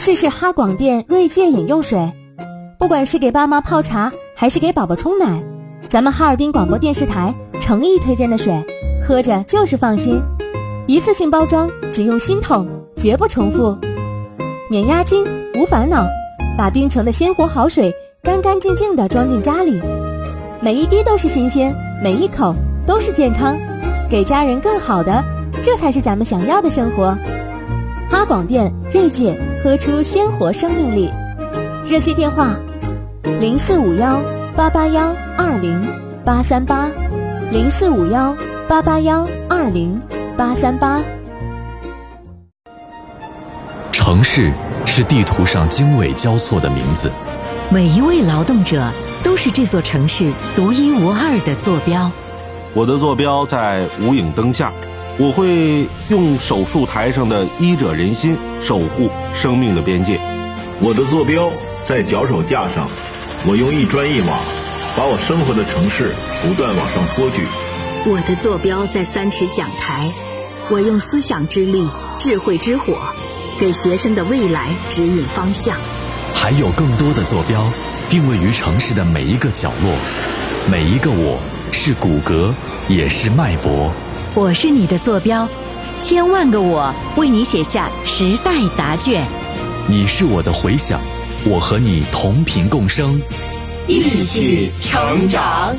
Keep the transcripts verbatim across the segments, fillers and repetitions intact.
试试哈广电锐界饮用水，不管是给爸妈泡茶还是给宝宝冲奶，咱们哈尔滨广播电视台诚意推荐的水，喝着就是放心。一次性包装，只用心痛，绝不重复。免押金，无烦恼，把冰城的鲜活好水干干净净地装进家里，每一滴都是新鲜，每一口都是健康，给家人更好的，这才是咱们想要的生活。哈广电锐界，喝出鲜活生命力。热线电话零四五幺八八幺二零八三八，零四五幺八八幺二零八三八。 城市是地图上经纬交错的名字， 每一位劳动者都是这座城市独一无二的坐标。 我的坐标在无影灯下，我会用手术台上的医者仁心守护生命的边界。 我的坐标在脚手架上，我用一砖一瓦把我生活的城市不断往上托举。 我的坐标在三尺讲台，我用思想之力、智慧之火，给学生的未来指引方向。 还有更多的坐标定位于城市的每一个角落，每一个我是骨骼，也是脉搏。 我是你的坐标，千万个我为你写下时代答卷。 你是我的回响，我和你同频共生， 一起成长。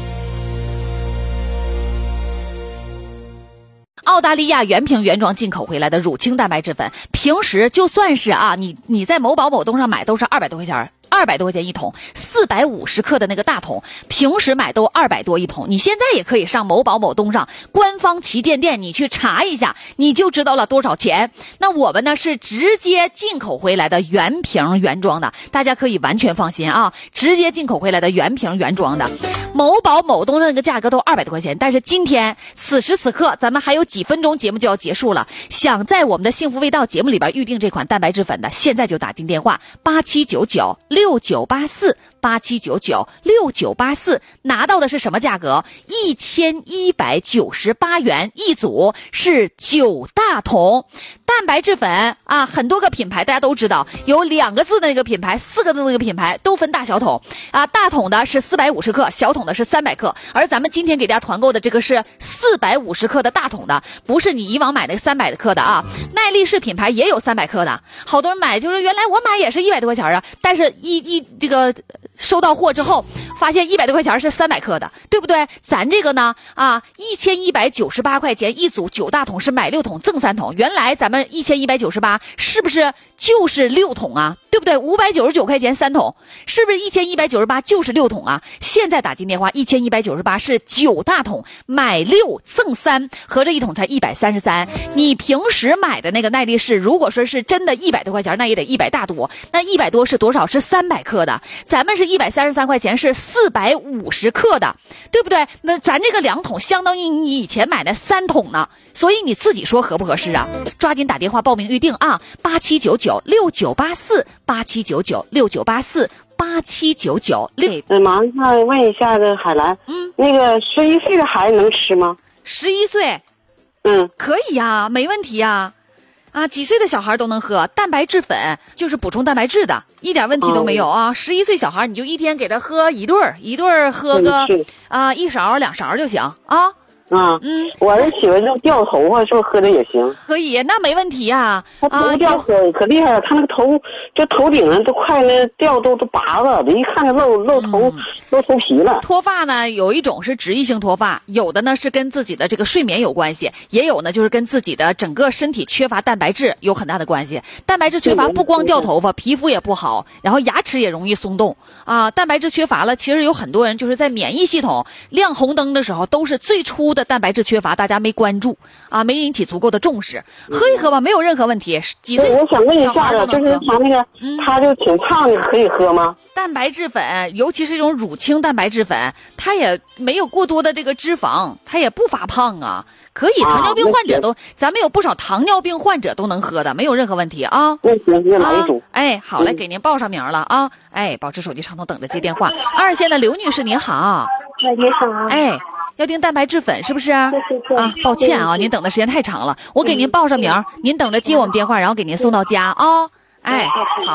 澳大利亚原瓶原装进口回来的乳清蛋白质粉，平时就算是啊，你你在某宝某东上买都是二百多块钱，二百多块钱一桶，四百五十克的那个大桶，平时买都二百多一桶。你现在也可以上某宝某东上官方旗舰店，你去查一下，你就知道了多少钱。那我们呢是直接进口回来的原瓶原装的，大家可以完全放心啊，直接进口回来的原瓶原装的。某宝某东上那个价格都二百多块钱，但是今天此时此刻咱们还有几分钟节目就要结束了，想在我们的幸福味道节目里边预定这款蛋白质粉的，现在就打进电话八七九九六九八四八七九九六九八四，拿到的是什么价格？一千一百九十八元一组，是九大桶蛋白质粉啊！很多个品牌大家都知道，有两个字的那个品牌，四个字的那个品牌都分大小桶啊。大桶的是四百五十克，小桶的是三百克，而咱们今天给大家团购的这个是四百五十克的大桶的，不是你以往买那个三百克的啊。耐力士品牌也有三百克的，好多人买就是原来我买也是一百多块钱啊，但是一一这个收到货之后发现一百多块钱是三百克的，对不对？咱这个呢啊，一千一百九十八块钱一组，九大桶是买六桶赠三桶。原来咱们一千一百九十八是不是就是六桶啊？对不对？五百九十九块钱三桶，是不是一千一百九十八就是六桶啊？现在打进电话，一千一百九十八是九大桶，买六赠三，合着一桶才一百三十三。你平时买的那个耐力士，如果说是真的一百多块钱，那也得一百大多，那一百多是多少？是三百克的，咱们是一百三十三块钱，是四百五十克的，对不对？那咱这个两桶相当于你以前买的三桶呢，所以你自己说合不合适啊？抓紧打电话报名预定啊，八七九九六九八四八七九九六九八四八七九九六。 呃，麻烦问一下这海兰，嗯，那个十一岁的孩子能吃吗？ 十一岁， 嗯， 可以呀，没问题呀。啊，几岁的小孩都能喝蛋白质粉，就是补充蛋白质的，一点问题都没有啊。十一岁小孩你就一天给他喝一顿儿，一顿儿喝个啊一勺两勺就行啊。 啊，嗯，我儿媳妇就掉头发，说喝的也行， 可以，那没问题呀。 他头掉可可厉害了，他那个头就头顶上都快那掉都都拔了，一看就露露头、嗯、露头皮了。 脱发呢，有一种是脂溢性脱发，有的呢是跟自己的这个睡眠有关系，也有呢就是跟自己的整个身体缺乏蛋白质有很大的关系。蛋白质缺乏不光掉头发，皮肤也不好，然后牙齿也容易松动啊。蛋白质缺乏了，其实有很多人就是在免疫系统亮红灯的时候，都是最初的蛋白质缺乏，大家没关注啊，没引起足够的重视。喝一喝吧，没有任何问题。几岁？ 我想问一下了，就是他那个，嗯、他就挺胖的，可以喝吗？ 蛋白质粉，尤其是这种乳清蛋白质粉，它也没有过多的这个脂肪，它也不发胖啊，可以。糖尿病患者都，啊、咱们有不少糖尿病患者都能喝的，没有任何问题啊。 那行，那来一种。 哎，好嘞，给您报上名了啊。哎，保持手机畅通，等着接电话。二线的刘女士您好。 喂，你好。 哎。要订蛋白质粉是不是？ 对对对啊，抱歉啊，您等的时间太长了，我给您报上名，您等着接我们电话，然后给您送到家啊。哎，好。